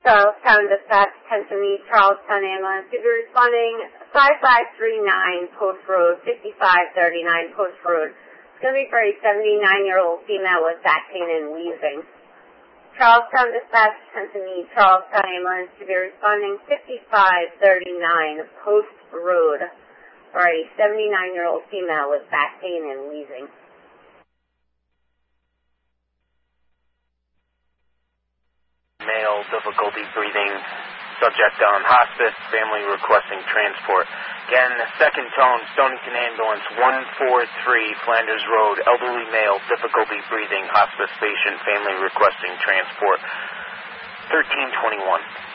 Charlestown Dispatch, attention me, Charlestown Ambulance. If you're responding 5539 Post Road, 5539 Post Road. It's going to be for a 79-year-old female with back pain and wheezing. Charlestown Dispatch, attention me, Charlestown Ambulance. If you're responding 5539 Post Road for a 79-year-old female with back pain and wheezing. Male, difficulty breathing, subject on hospice, family requesting transport. Again, second tone, Stonington Ambulance, 143 Flanders Road, elderly male, difficulty breathing, hospice patient, family requesting transport. 1321.